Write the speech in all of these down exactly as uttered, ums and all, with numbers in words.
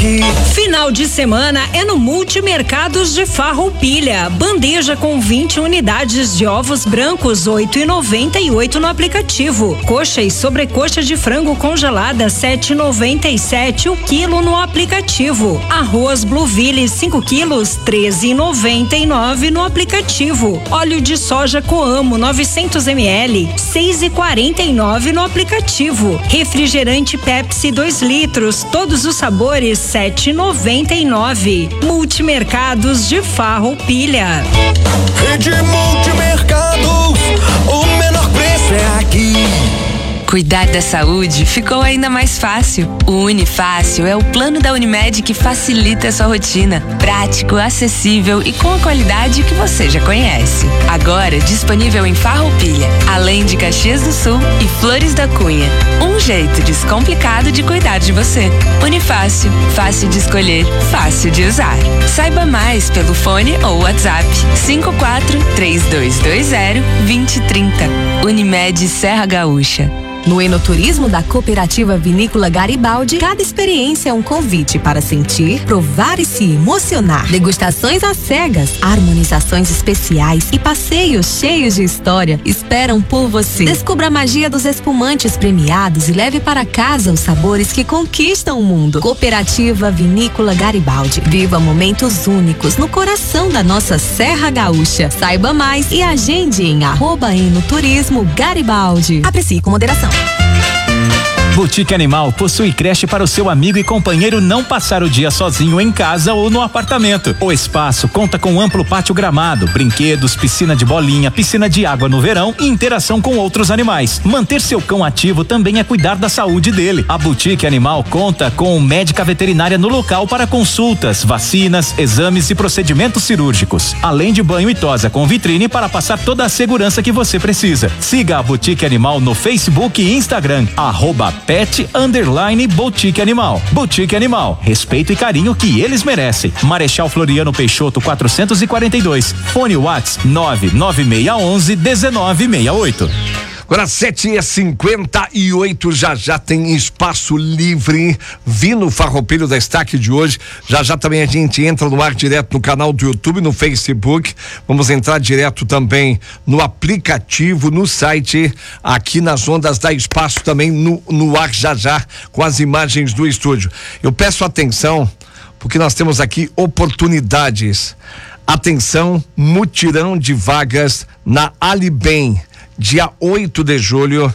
aqui. Final de semana é no Multimercados de Farroupilha. Bandeja com vinte unidades de ovos brancos, oito e noventa e oito no aplicativo. Coxa e sobrecoxa de frango congelada, sete e noventa e sete o quilo no aplicativo. Arroz Blueville cinco quilos, treze e noventa e nove no aplicativo. Óleo de soja Coamo novecentos mililitros, seis e quarenta e nove no aplicativo. Refrigerante Pepsi dois litros, todos os sabores, sete e noventa e nove. Multimercados de Farroupilha. Rede Multimercados, o menor preço é aqui. Cuidar da saúde ficou ainda mais fácil. O Unifácil é o plano da Unimed que facilita a sua rotina. Prático, acessível e com a qualidade que você já conhece. Agora disponível em Farroupilha, além de Caxias do Sul e Flores da Cunha. Um jeito descomplicado de cuidar de você. Unifácil, fácil de escolher, fácil de usar. Saiba mais pelo fone ou WhatsApp cinco quatro três dois dois zero dois zero três zero. Unimed Serra Gaúcha. No enoturismo da Cooperativa Vinícola Garibaldi, cada experiência é um convite para sentir, provar e se emocionar. Degustações às cegas, harmonizações especiais e passeios cheios de história esperam por você. Descubra a magia dos espumantes premiados e leve para casa os sabores que conquistam o mundo. Cooperativa Vinícola Garibaldi. Viva momentos únicos no coração da nossa Serra Gaúcha. Saiba mais e agende em arroba enoturismo Garibaldi. Aprecie com moderação. Boutique Animal possui creche para o seu amigo e companheiro não passar o dia sozinho em casa ou no apartamento. O espaço conta com amplo pátio gramado, brinquedos, piscina de bolinha, piscina de água no verão e interação com outros animais. Manter seu cão ativo também é cuidar da saúde dele. A Boutique Animal conta com médica veterinária no local para consultas, vacinas, exames e procedimentos cirúrgicos. Além de banho e tosa com vitrine para passar toda a segurança que você precisa. Siga a Boutique Animal no Facebook e Instagram, arroba Pet Underline Boutique Animal. Boutique Animal, respeito e carinho que eles merecem. Marechal Floriano Peixoto quatrocentos e quarenta e dois. Fone Whats nove nove seis um um dezenove sessenta e oito. Agora sete e cinquenta e oito, já já tem espaço livre. Vi no Farroupilha da Destaque de hoje. Já já também a gente entra no ar direto no canal do YouTube, no Facebook. Vamos entrar direto também no aplicativo, no site, aqui nas ondas da Espaço também no, no ar já já, com as imagens do estúdio. Eu peço atenção, porque nós temos aqui oportunidades. Atenção, mutirão de vagas na Alibem. Dia oito de julho,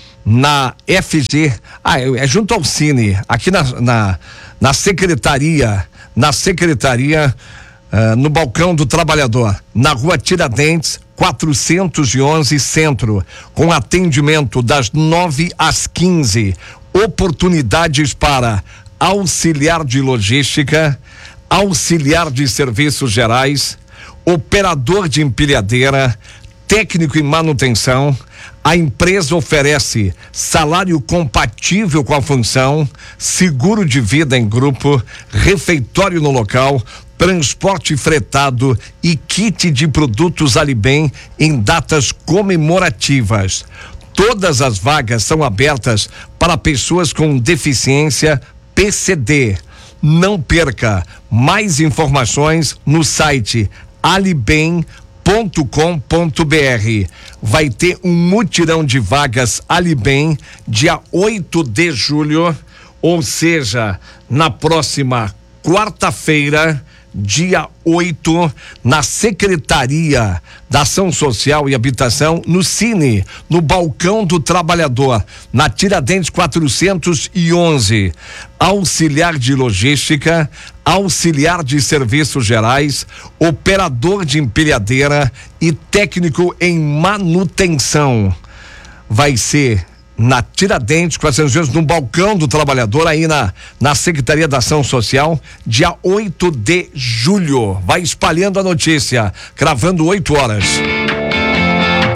na F G, ah, é junto ao Cine, aqui na, na, na secretaria, na secretaria, uh, no Balcão do Trabalhador, na Rua Tiradentes, quatrocentos e onze Centro, com atendimento das nove às quinze. Oportunidades para auxiliar de logística, auxiliar de serviços gerais, operador de empilhadeira, técnico em manutenção. A empresa oferece salário compatível com a função, seguro de vida em grupo, refeitório no local, transporte fretado e kit de produtos Alibem em datas comemorativas. Todas as vagas são abertas para pessoas com deficiência P C D. Não perca mais informações no site alibem ponto com ponto br. Vai ter um mutirão de vagas Alibem dia oito de julho, ou seja, na próxima quarta-feira, dia oito, na Secretaria da Ação Social e Habitação, no Cine, no Balcão do Trabalhador, na Tiradentes quatrocentos e onze. Auxiliar de logística, auxiliar de serviços gerais, operador de empilhadeira e técnico em manutenção. Vai ser na Tiradentes, quatrocentos e onze, no Balcão do Trabalhador, aí na, na Secretaria da Ação Social, dia oito de julho. Vai espalhando a notícia, cravando oito horas.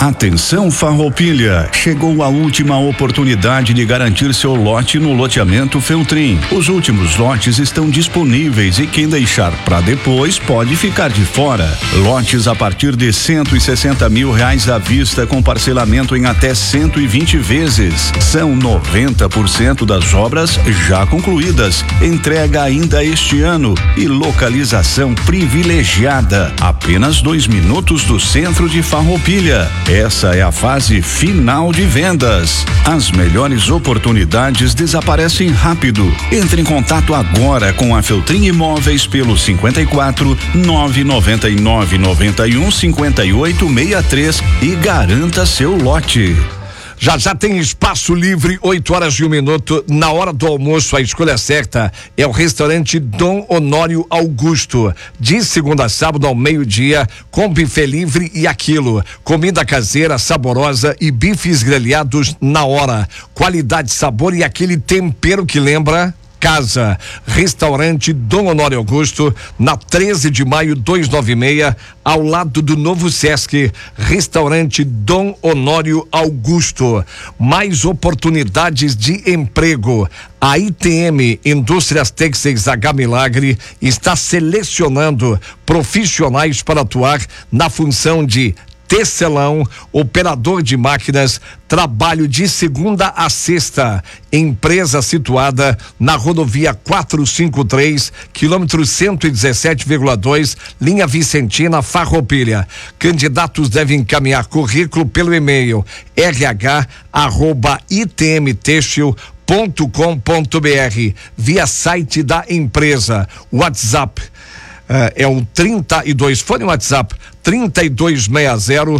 Atenção Farroupilha, chegou a última oportunidade de garantir seu lote no loteamento Feltrin. Os últimos lotes estão disponíveis e quem deixar para depois pode ficar de fora. Lotes a partir de cento e sessenta mil reais à vista com parcelamento em até cento e vinte vezes. São noventa por cento das obras já concluídas. Entrega ainda este ano e localização privilegiada. Apenas dois minutos do centro de Farroupilha. Essa é a fase final de vendas. As melhores oportunidades desaparecem rápido. Entre em contato agora com a Feltrin Imóveis pelo cinquenta e quatro, nove noventa e nove, noventa e um, cinquenta e oito, sessenta e três e garanta seu lote. Já já tem espaço livre, oito horas e um minuto. Na hora do almoço, a escolha certa é o restaurante Dom Honório Augusto. De segunda a sábado ao meio-dia, com buffet livre e aquilo. Comida caseira, saborosa e bifes grelhados na hora. Qualidade, sabor e aquele tempero que lembra casa. Restaurante Dom Honório Augusto, na treze de maio, duzentos e noventa e seis, ao lado do novo Sesc. Restaurante Dom Honório Augusto. Mais oportunidades de emprego. A I T M Indústrias Têxteis H Milagre está selecionando profissionais para atuar na função de tecelão, operador de máquinas, trabalho de segunda a sexta. Empresa situada na rodovia quatrocentos e cinquenta e três, quilômetro cento e dezessete vírgula dois, linha Vicentina, Farroupilha. Candidatos devem encaminhar currículo pelo e-mail r h arroba i t m textil ponto com ponto b r, via site da empresa. WhatsApp Uh, é o trinta e dois, fone WhatsApp trinta e dois sessenta,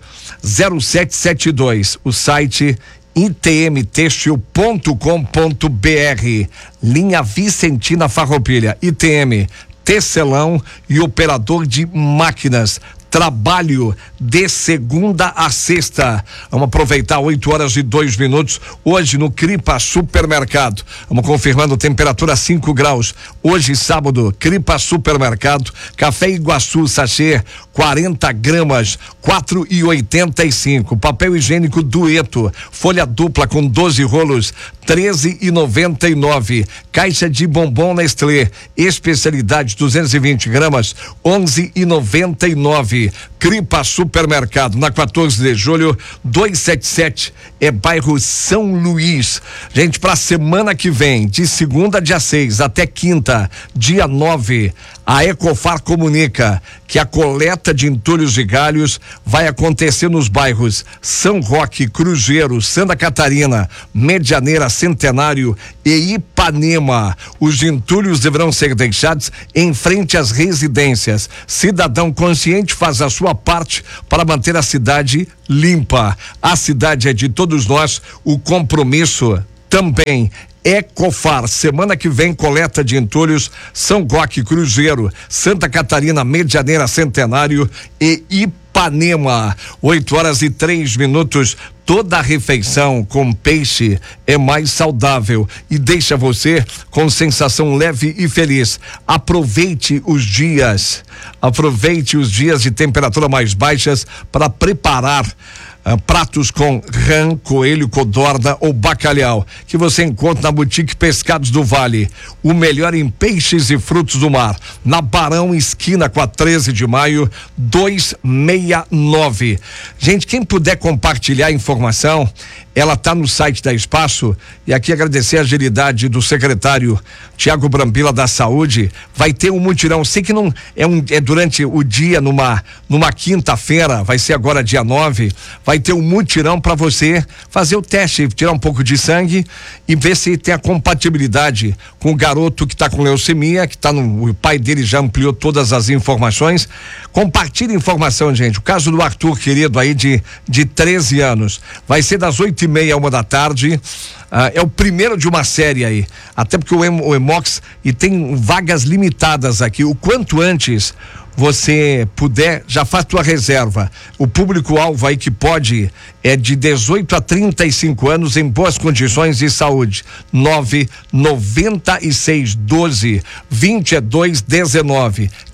zero sete sete dois, o site i t m textil ponto com ponto b r. Linha Vicentina, Farroupilha. I T M, tecelão e operador de máquinas. Trabalho de segunda a sexta. Vamos aproveitar oito horas e dois minutos. Hoje no Cripa Supermercado. Vamos confirmando temperatura cinco graus. Hoje, sábado, Cripa Supermercado. Café Iguaçu sachê, quarenta gramas, quatro e oitenta e cinco. Papel higiênico Dueto, folha dupla com doze rolos, treze e noventa e nove. Caixa de bombom Nestlé, especialidade duzentos e vinte gramas, onze e noventa e nove. Cripa Supermercado, na quatorze de julho, duzentos e setenta e sete, é bairro São Luís. Gente, para semana que vem, de segunda a dia seis até quinta, dia nove, a Ecofar comunica que a coleta de entulhos e galhos vai acontecer nos bairros São Roque, Cruzeiro, Santa Catarina, Medianeira, Centenário e Ipanema. Os entulhos deverão ser deixados em frente às residências. Cidadão consciente faz a sua parte para manter a cidade limpa. A cidade é de todos nós, o compromisso também. Ecofar, semana que vem, coleta de entulhos, São Roque, Cruzeiro, Santa Catarina, Medianeira, Centenário e Ipanema. oito horas e três minutos. Toda a refeição com peixe é mais saudável e deixa você com sensação leve e feliz. Aproveite os dias, aproveite os dias de temperatura mais baixas para preparar Uh, pratos com rã, coelho, codorna ou bacalhau, que você encontra na Boutique Pescados do Vale. O melhor em peixes e frutos do mar. Na Barão, esquina com a treze de maio, duzentos e sessenta e nove. Gente, quem puder compartilhar a informação, ela está no site da Espaço. E aqui agradecer a agilidade do secretário Tiago Brambila da Saúde. Vai ter um mutirão, sei que não é, um, é durante o dia, numa, numa quinta-feira, vai ser agora dia nove, vai ter um mutirão para você fazer o teste, tirar um pouco de sangue e ver se tem a compatibilidade com o garoto que está com leucemia, que está no, o pai dele já ampliou todas as informações. Compartilhe informação, gente. O caso do Arthur, querido, aí de, de treze anos, vai ser das oito e meia, uma da tarde. Ah, é o primeiro de uma série aí, até porque o, Em, o Emox e tem vagas limitadas aqui. O quanto antes você puder, já faz tua reserva. O público-alvo aí que pode é de dezoito a trinta e cinco anos em boas condições de saúde. nove noventa e seis doze vinte e dois dezenove.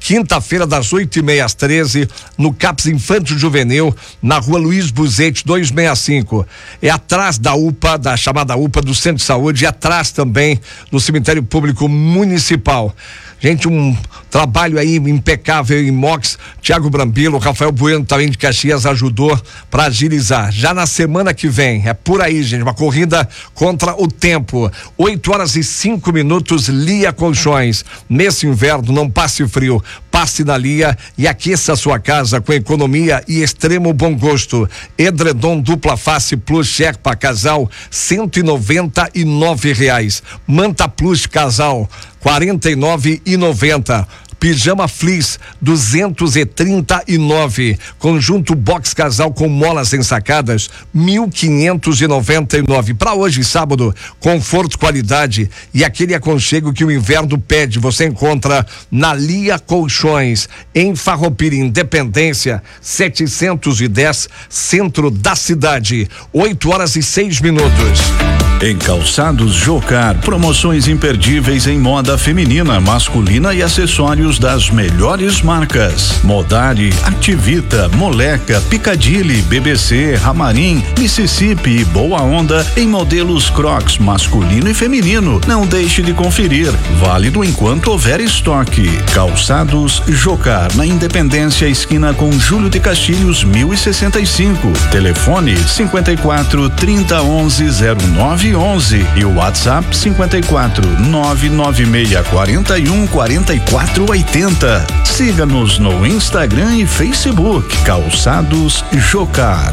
quinta-feira, das oito e meia às treze, no CAPS Infanto Juvenil, na rua Luiz Buzete, duzentos e sessenta e cinco. É atrás da U P A, da chamada U P A do Centro de Saúde, e atrás também do Cemitério Público Municipal. Gente, um trabalho aí impecável em Mox. Tiago Brambilo, Rafael Bueno também de Caxias ajudou para agilizar. Já na semana que vem, é por aí, gente, uma corrida contra o tempo. oito horas e cinco minutos, Lia Colchões. Nesse inverno, não passe frio, passe na Lia e aqueça a sua casa com economia e extremo bom gosto. Edredom dupla face plus Sherpa casal, cento e noventa e nove reais. Manta plus casal, quarenta e nove e noventa. Pijama Fleece, duzentos e trinta e nove. Conjunto box casal com molas ensacadas, mil quinhentos e noventa e nove. Para hoje, sábado, conforto, qualidade e aquele aconchego que o inverno pede. Você encontra na Lia Colchões, em Farroupilha, Independência, setecentos e dez, centro da cidade. oito horas e seis minutos. Em Calçados Jocar, promoções imperdíveis em moda feminina, masculina e acessórios das melhores marcas. Modari, Activita, Moleca, Piccadilly, B B C, Ramarim, Mississippi e Boa Onda em modelos Crocs masculino e feminino. Não deixe de conferir. Válido enquanto houver estoque. Calçados Jocar, na Independência, esquina com Júlio de Castilhos, mil e sessenta e cinco. Telefone cinquenta e quatro, trinta, onze, zero nove onze e o WhatsApp cinquenta e quatro, nove nove seis, quarenta e um, quarenta e quatro, oitenta. Siga-nos no Instagram e Facebook. Calçados Jocar.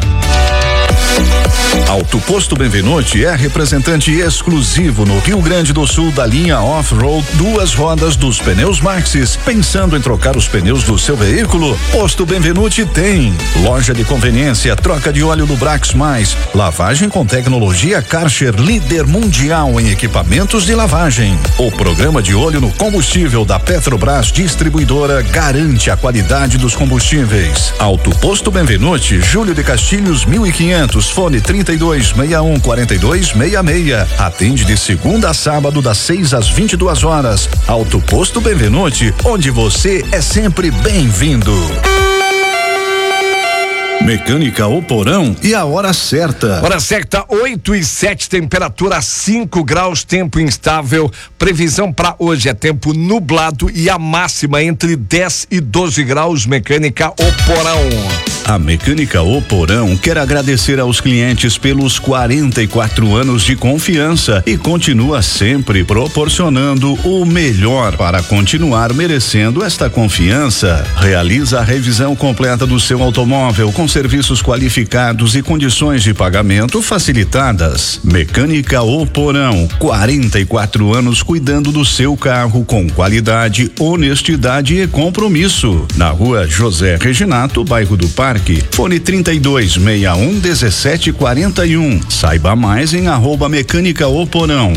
Auto Posto Benvenuti é representante exclusivo no Rio Grande do Sul da linha Off-Road duas rodas dos pneus Maxxis. Pensando em trocar os pneus do seu veículo? Posto Benvenuti tem loja de conveniência, troca de óleo do Brax Mais, lavagem com tecnologia Karcher, líder mundial em equipamentos de lavagem. O programa de óleo no combustível da Petrobras Distribuidora garante a qualidade dos combustíveis. Auto Posto Benvenuti, Júlio de Castilhos, mil e quinhentos, fone trinta e dois, sessenta e um, quarenta e dois, sessenta e seis. Atende de segunda a sábado, das seis às vinte e duas horas. Auto Posto Benvenuti, onde você é sempre bem-vindo. Mecânica O Porão e a hora certa. Hora certa, oito e sete, temperatura cinco graus, tempo instável. Previsão para hoje é tempo nublado e a máxima entre dez e doze graus. Mecânica O Porão. A Mecânica O Porão quer agradecer aos clientes pelos quarenta e quatro anos de confiança e continua sempre proporcionando o melhor para continuar merecendo esta confiança. Realiza a revisão completa do seu automóvel com serviços qualificados e condições de pagamento facilitadas. Mecânica O Porão, quarenta e quatro anos cuidando do seu carro com qualidade, honestidade e compromisso. Na rua José Reginato, bairro do Parque. Fone trinta e dois, sessenta e um, dezessete, quarenta e um. Saiba mais em arroba Mecânica O Porão.